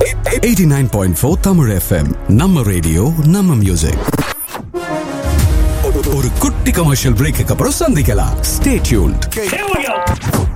89.4 Tamil FM. நம்ம radio நம்ம music. ஒரு குட்டி கமர்ஷியல் பிரேக்கு அப்புறம் சந்திக்கலாம். Stay tuned.